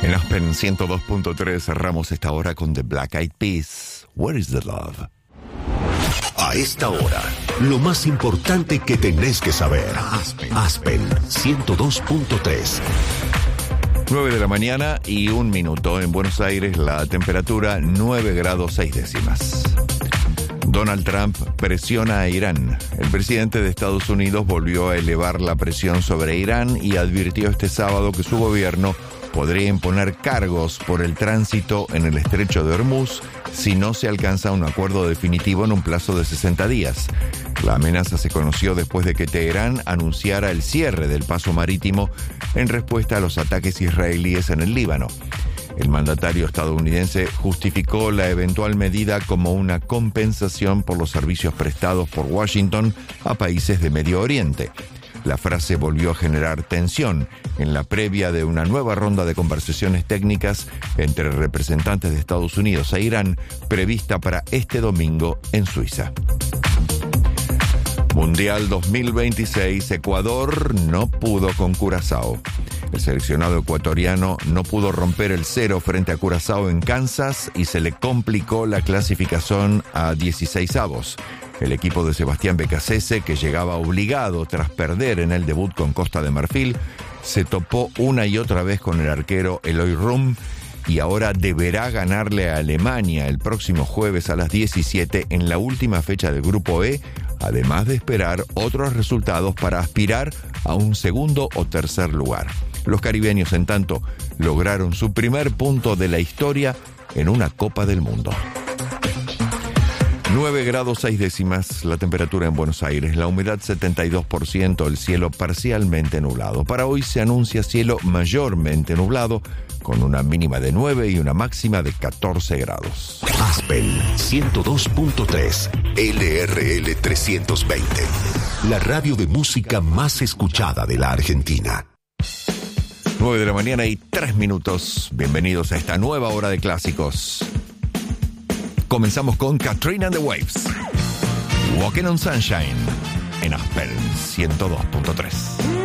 En Aspen 102.3 cerramos esta hora con The Black Eyed Peas. Where is the love? A esta hora, lo más importante que tenés que saber. Aspen 102.3. 9 de la mañana y 1 minuto. En Buenos Aires la temperatura 9 grados 6 décimas. Donald Trump presiona a Irán. El presidente de Estados Unidos volvió a elevar la presión sobre Irán y advirtió este sábado que su gobierno podría imponer cargos por el tránsito en el estrecho de Hormuz si no se alcanza un acuerdo definitivo en un plazo de 60 días. La amenaza se conoció después de que Teherán anunciara el cierre del paso marítimo en respuesta a los ataques israelíes en el Líbano. El mandatario estadounidense justificó la eventual medida como una compensación por los servicios prestados por Washington a países de Medio Oriente. La frase volvió a generar tensión en la previa de una nueva ronda de conversaciones técnicas entre representantes de Estados Unidos e Irán, prevista para este domingo en Suiza. Mundial 2026, Ecuador no pudo con Curazao. El seleccionado ecuatoriano no pudo romper el cero frente a Curazao en Kansas y se le complicó la clasificación a 16avos. El equipo de Sebastián Becasese, que llegaba obligado tras perder en el debut con Costa de Marfil, se topó una y otra vez con el arquero Eloy Rum y ahora deberá ganarle a Alemania el próximo jueves a las 17 en la última fecha del Grupo E, además de esperar otros resultados para aspirar a un segundo o tercer lugar. Los caribeños, en tanto, lograron su primer punto de la historia en una Copa del Mundo. 9 grados 6 décimas la temperatura en Buenos Aires, la humedad 72%, el cielo parcialmente nublado. Para hoy se anuncia cielo mayormente nublado, con una mínima de 9 y una máxima de 14 grados. Aspen 102.3, LRL 320, la radio de música más escuchada de la Argentina. 9 de la mañana y 3 minutos. Bienvenidos a esta nueva hora de clásicos. Comenzamos con Katrina and the Waves. Walking on Sunshine en Aspen 102.3.